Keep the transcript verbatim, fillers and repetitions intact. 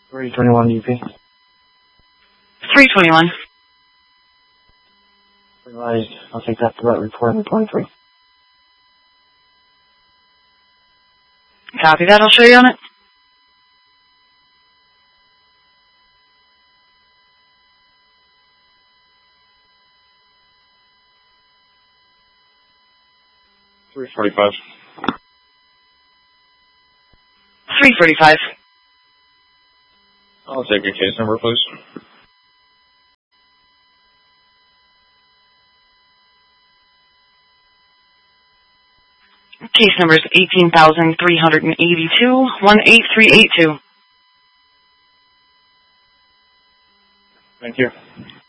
three twenty-one U P. three twenty-one. Revised. I'll take that for that report in twenty-three. Copy that. I'll show you on it. three forty-five. three forty-five. I'll take your case number, please. Case number is eighteen thousand three hundred eighty-two, one eight three eight two. Thank you.